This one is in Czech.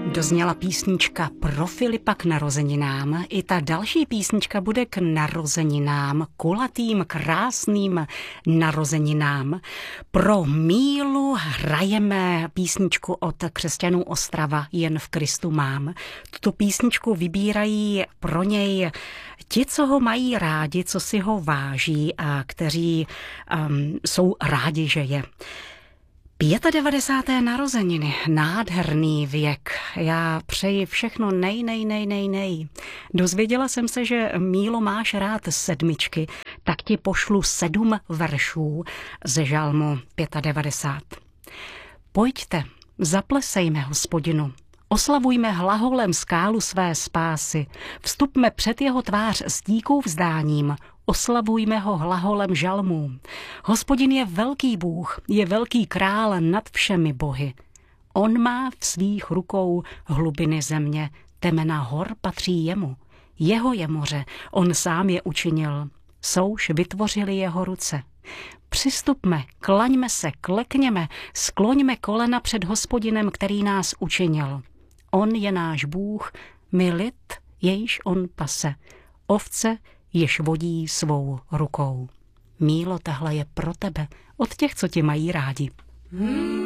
Dozněla písnička pro Filipa k narozeninám. I ta další písnička bude k narozeninám, kulatým, krásným narozeninám. Pro Mílu hrajeme písničku od křesťanů Ostrava Jen v Kristu mám. Tuto písničku vybírají pro něj ti, co ho mají rádi, co si si a kteří jsou rádi, že je. 95. narozeniny, nádherný věk. Já přeji všechno nej. Dozvěděla jsem se, že Mílo máš rád sedmičky, tak ti pošlu 7 veršů ze žalmu 95. Pojďte, zaplesejme Hospodinu, oslavujme hlaholem skálu své spásy, vstupme před jeho tvář s díkou vzdáním, oslavujme ho hlaholem žalmů. Hospodin je velký Bůh, je velký král nad všemi bohy. On má v svých rukou hlubiny země, temena hor patří jemu. Jeho je moře, on sám je učinil. Souš vytvořili jeho ruce. Přistupme, klaňme se, klekněme, skloňme kolena před Hospodinem, který nás učinil. On je náš Bůh, my lid, jejž on pase. Ovce, jež vodí svou rukou. Mílo, tahle je pro tebe, od těch, co tě mají rádi.